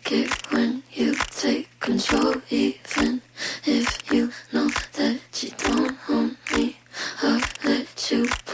like it when you take control, even if you know that you don't own me. I'll let you